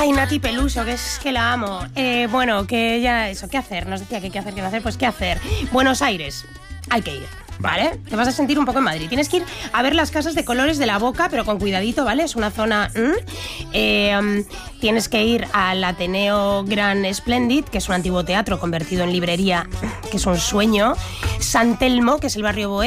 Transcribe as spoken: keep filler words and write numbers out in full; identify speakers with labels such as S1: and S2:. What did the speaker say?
S1: Ay, Nati Peluso, que es que la amo. Eh, bueno, que ya eso, ¿qué hacer? Nos decía que qué hacer, qué no hacer, pues ¿qué hacer? Buenos Aires, hay que ir. ¿Vale? Te vas a sentir un poco en Madrid. Tienes que ir a ver las casas de colores de la Boca, pero con cuidadito, ¿vale? Es una zona... ¿Mm? Eh, um, tienes que ir al Ateneo Gran Splendid, que es un antiguo teatro convertido en librería, que es un sueño. San Telmo, que es el barrio bohemio.